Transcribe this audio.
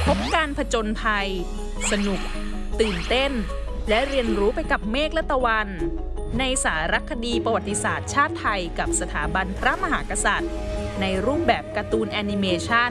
บการผจญภัยสนุกตื่นเต้นและเรียนรู้ไปกับเมฆและตะวันในสารคดีประวัติศาสตร์ชาติไทยกับสถาบันพระมหากษัตริย์ในรูปแบบการ์ตูนแอนิเมชัน